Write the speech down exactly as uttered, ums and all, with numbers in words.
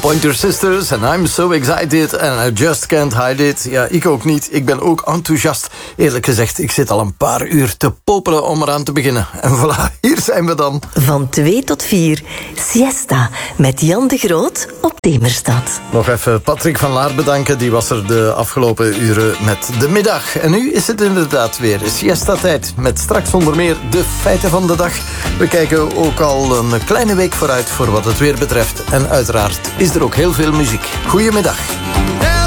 Pointer Sisters and I'm so excited and I just can't hide it. Ja, ik ook niet. Ik ben ook enthousiast. Eerlijk gezegd, ik zit al een paar uur te popelen om eraan te beginnen. En voilà, hier zijn we dan. Van twee tot vier, Siesta met Jan de Groot op Demerstad. Nog even Patrick van Laar bedanken. Die was er de afgelopen uren met de middag. En nu is het inderdaad weer siesta-tijd. Met straks onder meer de feiten van de dag. We kijken ook al een kleine week vooruit voor wat het weer betreft. En uiteraard is er ook heel veel muziek. Goedemiddag.